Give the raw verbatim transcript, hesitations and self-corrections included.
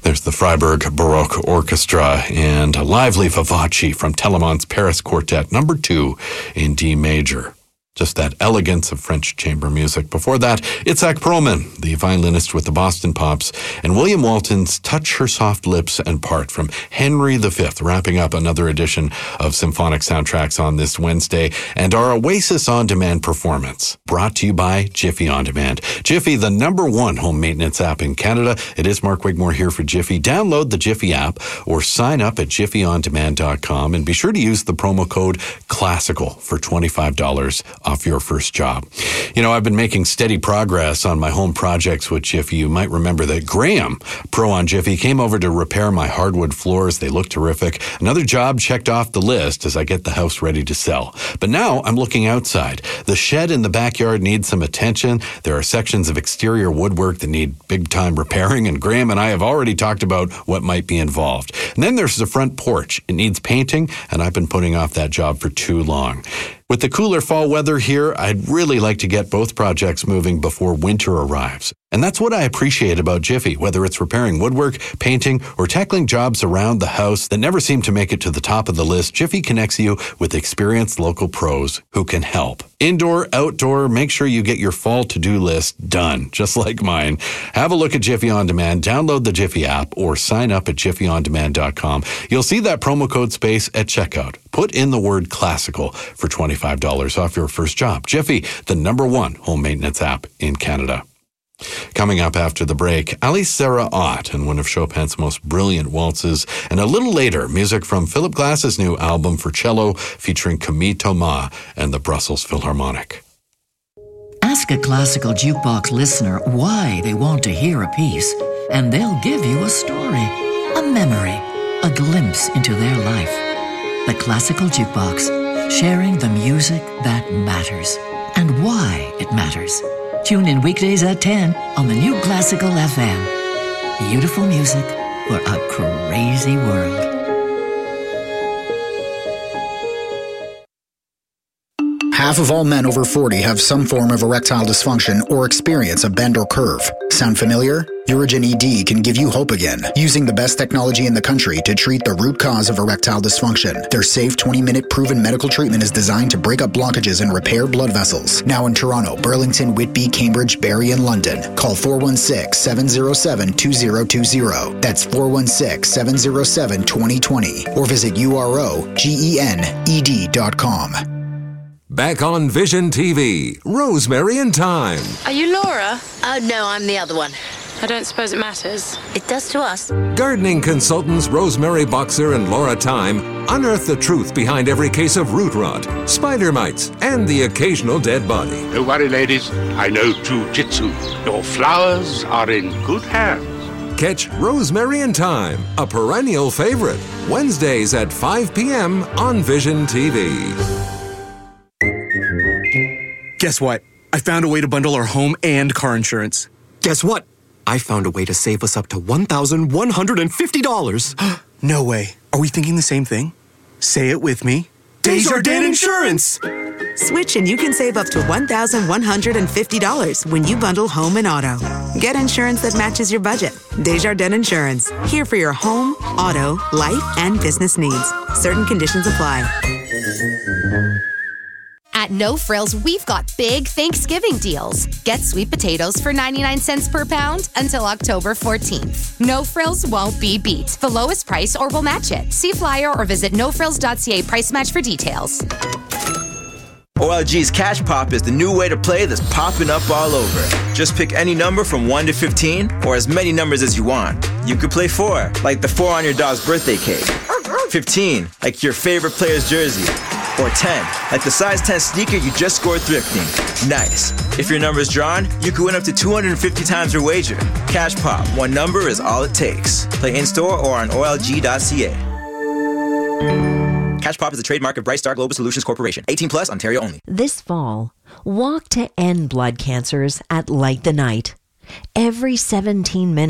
There's the Freiburg Baroque Orchestra and a lively vivace from Telemont's Paris Quartet, number two in D major. Just that elegance of French chamber music. Before that, Itzhak Perlman, the violinist with the Boston Pops, and William Walton's Touch Her Soft Lips and Part from Henry the Fifth, wrapping up another edition of Symphonic Soundtracks on this Wednesday, and our Oasis On Demand performance, brought to you by Jiffy On Demand. Jiffy, the number one home maintenance app in Canada. It is Mark Wigmore here for Jiffy. Download the Jiffy app or sign up at jiffy on demand dot com, and be sure to use the promo code CLASSICAL for twenty-five dollars off your first job. You know, I've been making steady progress on my home projects with Jiffy. You might remember that Graham, pro on Jiffy, came over to repair my hardwood floors. They look terrific. Another job checked off the list as I get the house ready to sell. But now I'm looking outside. The shed in the backyard needs some attention. There are sections of exterior woodwork that need big time repairing, and Graham and I have already talked about what might be involved. And then there's the front porch. It needs painting, and I've been putting off that job for too long. With the cooler fall weather here, I'd really like to get both projects moving before winter arrives. And that's what I appreciate about Jiffy, whether it's repairing woodwork, painting, or tackling jobs around the house that never seem to make it to the top of the list. Jiffy connects you with experienced local pros who can help. Indoor, outdoor, make sure you get your fall to-do list done, just like mine. Have a look at Jiffy On Demand, download the Jiffy app, or sign up at jiffy on demand dot com. You'll see that promo code space at checkout. Put in the word classical for twenty-five dollars off your first job. Jiffy, the number one home maintenance app in Canada. Coming up after the break, Alice Sarah Ott and one of Chopin's most brilliant waltzes, and a little later, music from Philip Glass's new album for cello featuring Camille Thomas and the Brussels Philharmonic. Ask a classical jukebox listener why they want to hear a piece, and they'll give you a story, a memory, a glimpse into their life. The Classical Jukebox, sharing the music that matters and why it matters. Tune in weekdays at ten on the new Classical F M. Beautiful music for a crazy world. Half of all men over forty have some form of erectile dysfunction or experience a bend or curve. Sound familiar? Urigen E D can give you hope again, using the best technology in the country to treat the root cause of erectile dysfunction. Their safe twenty-minute proven medical treatment is designed to break up blockages and repair blood vessels. Now in Toronto, Burlington, Whitby, Cambridge, Barrie, and London. Call four one six, seven zero seven, two zero two zero. That's four one six, seven zero seven, two zero two zero. Or visit U R O G E N E D dot com. Back on Vision T V, Rosemary and Thyme. Are you Laura? Oh, no, I'm the other one. I don't suppose it matters. It does to us. Gardening consultants Rosemary Boxer and Laura Thyme unearth the truth behind every case of root rot, spider mites, and the occasional dead body. Don't worry, ladies. I know jujitsu. Your flowers are in good hands. Catch Rosemary and Thyme, a perennial favorite, Wednesdays at five p.m. on Vision T V. Guess what? I found a way to bundle our home and car insurance. Guess what? I found a way to save us up to one thousand one hundred fifty dollars. No way. Are we thinking the same thing? Say it with me. Desjardins Insurance! Switch and you can save up to one thousand one hundred fifty dollars when you bundle home and auto. Get insurance that matches your budget. Desjardins Insurance. Here for your home, auto, life, and business needs. Certain conditions apply. At No Frills, we've got big Thanksgiving deals. Get sweet potatoes for ninety-nine cents per pound until October fourteenth. No Frills won't be beat. The lowest price or we'll match it. See flyer or visit no frills dot c a price match for details. O L G's Cash Pop is the new way to play that's popping up all over. Just pick any number from one to fifteen, or as many numbers as you want. You could play four, like the four on your dog's birthday cake. fifteen, like your favorite player's jersey. Or ten, like the size ten sneaker you just scored thrifting. Nice. If your number's drawn, you could win up to two hundred fifty times your wager. Cash Pop, one number is all it takes. Play in-store or on O L G dot c a. Cash Pop is a trademark of Bright Star Global Solutions Corporation. eighteen plus, Ontario only. This fall, walk to end blood cancers at Light the Night. Every seventeen minutes.